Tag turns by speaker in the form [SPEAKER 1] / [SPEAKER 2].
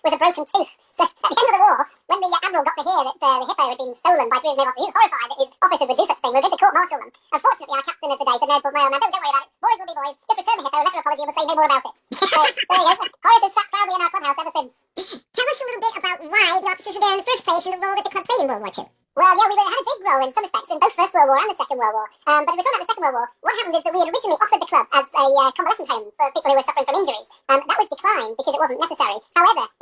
[SPEAKER 1] was a broken tooth. So at the end of the war, when the admiral got to hear that the hippo had been stolen by three of his naval officers, he was horrified that his officers would do such a thing. We were going to court-martial them. Unfortunately, our captain of the day said, no, but no, don't worry about it. Boys will be boys. Just return the hippo, letter of apology, and we'll say no more about it. So there you go. Horace has sat proudly in our clubhouse ever since.
[SPEAKER 2] Tell us a little bit about why the officers were there in the first place and the role that the club played in World War II.
[SPEAKER 1] Well, yeah, we had a big role in some respects in both First World War and the Second World War. But if we're talking about the Second World War, what happened is that we had originally offered the club as a convalescent home for people who were suffering from injuries. That was declined because it wasn't necessary. However,